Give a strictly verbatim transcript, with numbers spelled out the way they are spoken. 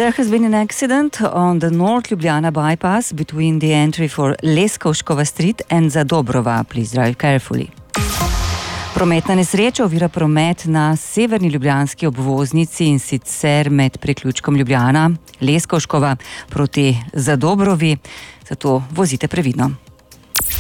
There has been an accident on the North Ljubljana bypass between the entry for Leskovškova Street and Zadobrova. Please drive carefully. Prometna nesreča ovira promet na severni ljubljanski obvoznici in sicer med priključkom Ljubljana, Leskovškova proti Zadobrovi, zato vozite previdno.